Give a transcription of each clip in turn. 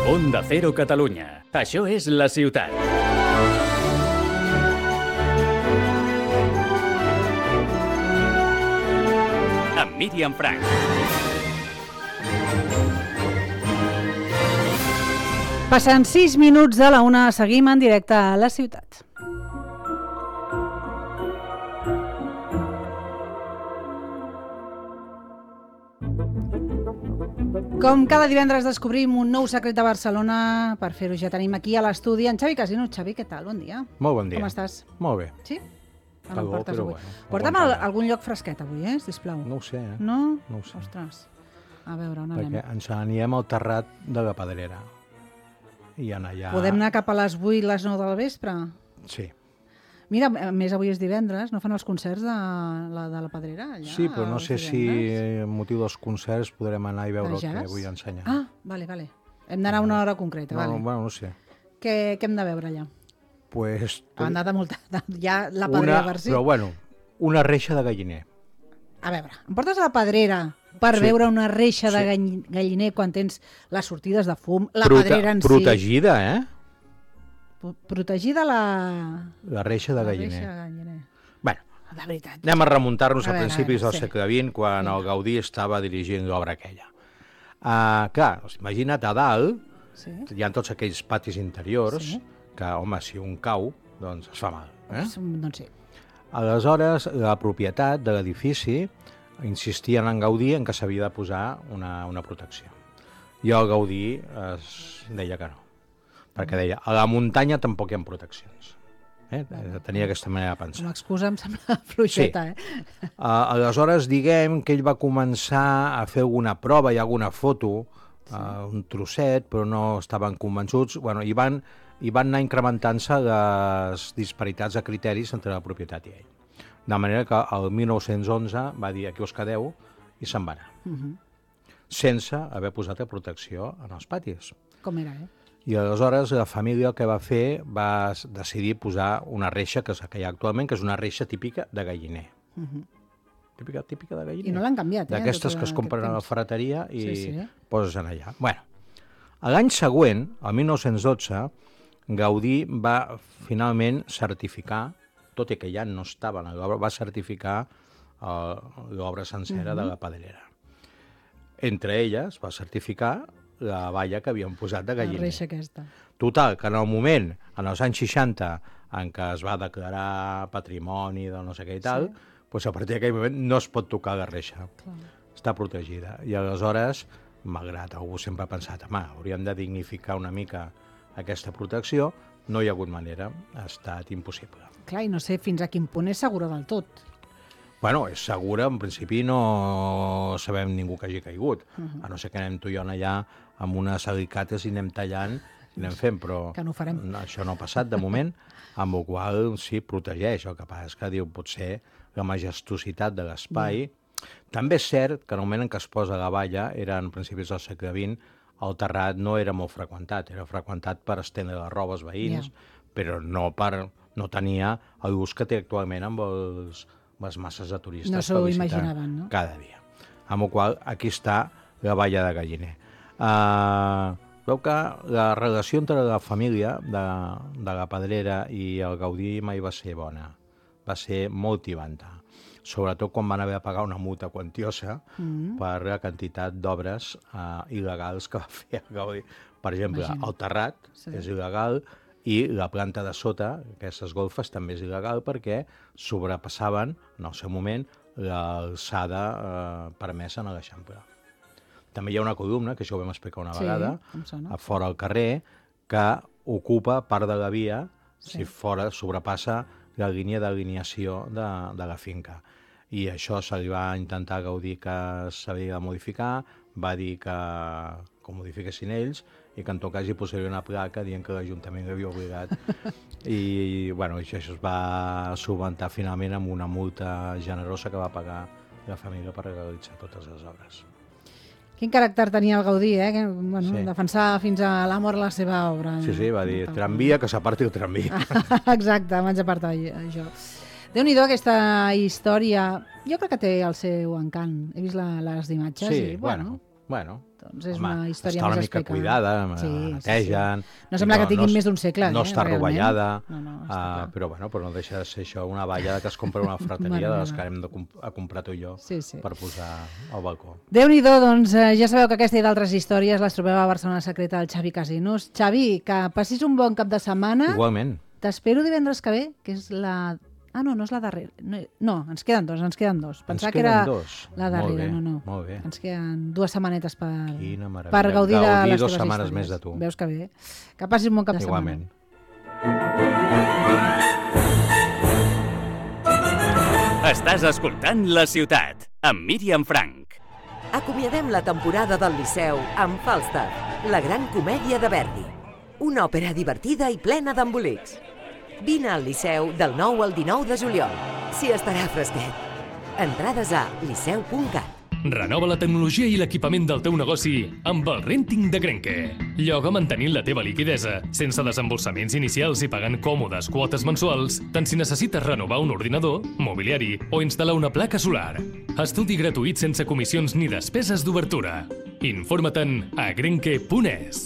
Onda Cero Catalunya. Això és La Ciutat. Amb Míriam Frank. Passant 6 minuts de la 1, seguim en directe a La Ciutat. Com cada divendres descobrim un nou secret de Barcelona. Per fer-ho ja tenim aquí a l'estudi en Xavi Casino. Xavi, què tal? Bon dia. Molt bon dia. Com estàs? Molt bé. Sí? Calor, però bueno. Porta'm algun lloc fresquet avui, sisplau. No ho sé, No? No ho sé. Ostres. A veure, on Perquè anem? ens anirem al terrat de la Pedrera. I en allà... Podem anar cap a les 8, les 9 del vespre? Sí. Mira, a més avui és divendres, no fan els concerts de la Pedrera? Allà, Sí, però no sé si divendres? amb motiu dels concerts podrem anar i veure el Jazz? que vull ensenyar. Ah, vale. Hem d'anar a una hora concreta, vale. Bueno, no sé. Què hem de veure allà? Pues, A banda de molta... Ja la Pedrera per si. Però bueno, una reixa de galliner. A veure, em portes a la Pedrera per veure una reixa de galliner quan tens les sortides de fum, la Pedrera en si... Protegida, Protegida La reixa de galliner. reixa de galliner. Bueno, De veritat. anem a remuntar-nos A a veure, principis del sí. segle XX, quan el Gaudí estava dirigint l'obra aquella. Clar, imagina't a dalt, Sí. hi ha tots aquells patis interiors, Sí. que, home, si un cau, doncs es fa mal. Doncs sí. Aleshores, la propietat de l'edifici insistien en Gaudí en que s'havia de posar una protecció. I el Gaudí es deia que no, perquè deia, a la muntanya tampoc hi ha proteccions. Tenia aquesta manera de pensar. Com a excusa em sembla fluixeta, Aleshores, diguem que ell va començar a fer alguna prova i alguna foto, un trosset, però no estaven convençuts. Bueno, i van anar incrementant-se les disparitats de criteris entre la propietat i ell. De manera que el 1911 va dir aquí us quedeu i se'n va anar. Sense haver posat a protecció en els patis. Com era, I aleshores la família el que va fer va decidir posar una reixa, que és la que hi ha actualment, que és una reixa típica de galliner. Típica de galliner. I no l'han canviat, D'aquestes que es tot compren a la aquest temps. ferreteria i Sí. poses en allà. Bueno, l'any següent, el 1912, Gaudí va finalment certificar, tot i que ja no estaven a l'obra, va certificar l'obra sencera de la Pedrera. Entre elles va certificar la valla que havien posat de La galliner. reixa aquesta. Total, que en el moment, en els anys 60, en què es va declarar patrimoni de no sé què i tal, doncs a partir d'aquell moment no es pot tocar la reixa. Clar. Està protegida. I aleshores, malgrat algú sempre ha pensat, home, hauríem de dignificar una mica aquesta protecció, no hi ha hagut manera, ha estat impossible. Clar, i no sé fins a quin punt és segura del tot. Bueno, és segura, en principi no sabem ningú que hagi caigut, a no ser que anem tu i jo allà amb unes alicates i anem tallant i anem fent, però Que no ho farem. això no ha passat de moment, amb la qual cosa sí, protegeix. El que passa és que diu, potser la majestuositat de l'espai. També és cert que en el moment en què es posa la valla, era en principis del segle XX, el terrat no era molt freqüentat, era freqüentat per estendre les robes veïns, però no tenia l'ús que té actualment amb les masses de turistes No s'ho per visitar imaginaven, no? cada dia. Amb la qual cosa, aquí està la valla de galliner. Veu que la relació entre la família de la Pedrera i el Gaudí mai va ser bona, va ser molt tibanta, sobretot quan van haver de pagar una multa quantiosa per la quantitat d'obres il·legals que va fer el Gaudí. Per exemple, el terrat és il·legal i la planta de sota, aquestes golfes, també és il·legal perquè sobrepassaven, en el seu moment, l'alçada permesa en l'Eixample. També hi ha una columna, que això ho vam explicar una vegada, a fora al carrer, que ocupa part de la via si fora sobrepassa la línia d'alineació de la finca. I això se li va intentar a Gaudí que s'havia de modificar, va dir que ho modifiquessin ells i que en tot cas hi posaria una placa dient que l'Ajuntament l'havia obligat. I bueno, això es va solventar finalment amb una multa generosa que va pagar la família per realitzar totes les obres. Quin caràcter tenia el Gaudí, que defensava fins a la mort la seva obra. Sí, va dir, tramvia, que s'aparti el tramvia. Exacte, vaig apartar jo. Déu-n'hi-do aquesta història. Jo crec que té el seu encant. He vist les imatges Sí, i, bueno, Bueno, Doncs és home, una història està una més mica explicada. cuidada, Sí, netegen... No sembla que tinguin més d'un segle, No està realment. rovellada, No, està clar. però bueno, però no deixa de ser això una valla que es compra a una frateria de les que anem a comprar tu i jo Sí, sí. per posar al balcó. Déu-n'hi-do, doncs ja sabeu que aquesta i d'altres històries les trobeu a Barcelona Secreta al Xavi Casinos. Xavi, que passis un bon cap de setmana. Igualment. T'espero divendres que ve, que és la... Ah, no, no és la darrera. No, ens queden dos. Pensava que era la darrera. Molt bé. Ens queden 2 setmanetes per gaudir gaudir de les teves 2 setmanes històries. més de tu. Veus que bé. Que passis un bon cap de Igualment. setmana. Estàs escoltant La Ciutat, amb Míriam Frank. Acomiadem la temporada del Liceu amb Falstaff, la gran comèdia de Verdi. Una òpera divertida i plena d'embolics. Vine al Liceu del 9 al 19 de juliol. S'hi estarà fresquet. Entrades a liceu.cat. Renova la tecnologia i l'equipament del teu negoci amb el Renting de Grenke. Lloga mantenint la teva liquidesa, sense desembolsaments inicials i pagant còmodes quotes mensuals, tant si necessites renovar un ordinador, mobiliari o instal·lar una placa solar. Estudi gratuït sense comissions ni despeses d'obertura. Informa-te'n a grenke.es.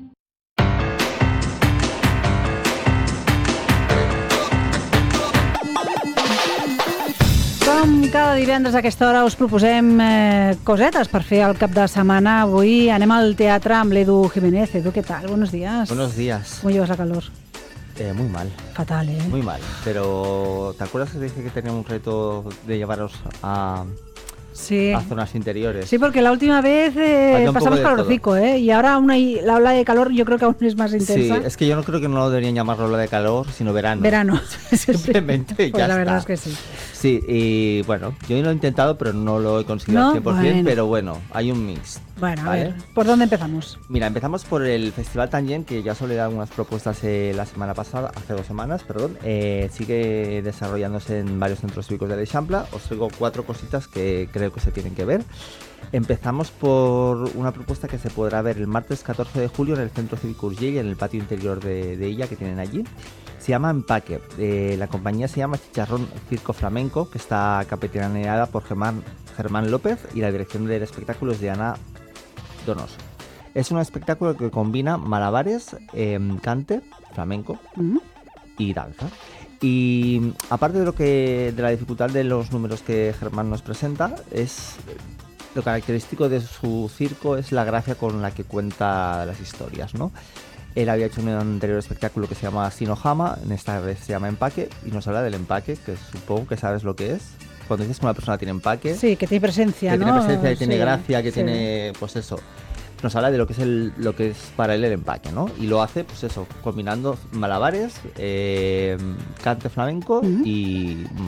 Com cada divendres a aquesta hora us proposem cosetes per fer el cap de setmana. Avui anem al teatre amb l'Edu Jiménez. Edu, ¿qué tal? Buenos días. Buenos días. ¿Cómo llevas la calor? Muy mal. Fatal, ¿eh? Muy mal. Pero ¿te acuerdas que te dije que tenía un reto de llevaros a zonas interiores? Sí, porque la última vez pasamos calorcico, ¿eh? Y ahora la ola de calor yo creo que aún es más intensa. Sí, es que yo no creo que no deberían llamarlo ola de calor, sino verano. Verano. Simplemente pues ya la verdad está. es que sí. Sí, y bueno, yo lo he intentado, pero no lo he conseguido al 100%, Bueno. pero bueno, hay un mix. Bueno, ¿vale? a ver, ¿por dónde empezamos? Mira, empezamos por el Festival Tangent, que ya os le he dado algunas propuestas la semana pasada, hace 2 semanas, perdón. Sigue desarrollándose en varios centros cívicos de l'Eixample. Os traigo 4 cositas que creo que se tienen que ver. Empezamos por una propuesta que se podrá ver el martes 14 de julio en el Centro Cívico Urgell, en el patio interior de ella que tienen allí. Se llama Empaque. La compañía se llama Chicharrón Circo Flamenco, que está capitaneada por Germán López, y la dirección del espectáculo es de Ana Donoso. Es un espectáculo que combina malabares, cante, flamenco y danza. Y aparte de la dificultad de los números que Germán nos presenta, lo característico de su circo es la gracia con la que cuenta las historias, ¿no? Él había hecho un anterior espectáculo que se llama Sinohama, en esta vez se llama Empaque, y nos habla del empaque, que supongo que sabes lo que es. Cuando dices que una persona tiene empaque... Sí, que tiene presencia, que ¿no? tiene presencia, que tiene Sí, gracia, que sí. tiene... Pues eso. Nos habla de lo que es para él el empaque, ¿no? Y lo hace, pues eso, combinando malabares, cante flamenco y